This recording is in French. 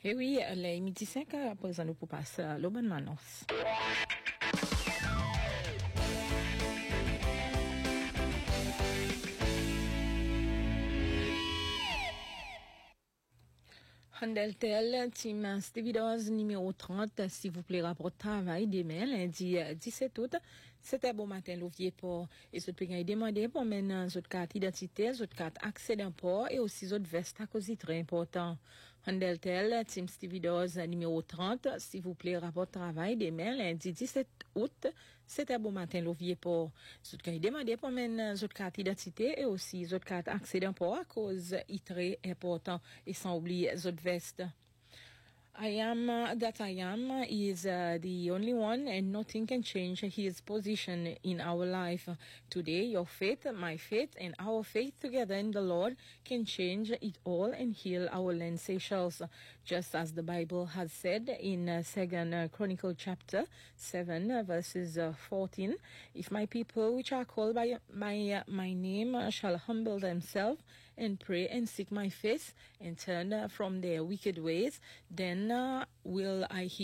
Et oui, les midi 5 à présent nous pour passer le bon manos. Handeltel, Team Stevidos, numéro 30, s'il vous plaît, rapport de travail demain, lundi 17 août. C'était bon matin, l'ouvrier port. Et ce que vous demandé pour maintenant, votre carte d'identité, votre carte accès d'import et aussi votre veste à cause très important. Handeltel, Team Stevidos, numéro 30, s'il vous plaît, rapport de travail demain, lundi 17 août. C'était bon matin, l'ouvrier port. Ce que vous demandé pour maintenant, votre carte d'identité et aussi votre carte accès d'import à cause très important. Et sans oublier votre veste. I am that I am is the only one, and nothing can change his position in our life. Today, your faith, my faith, and our faith together in the Lord can change it all and heal our land Seychelles. Just as the Bible has said in 2 Chronicle chapter 7, verses 14, if my people which are called by my name shall humble themselves and pray and seek my face and turn from their wicked ways, then will I hear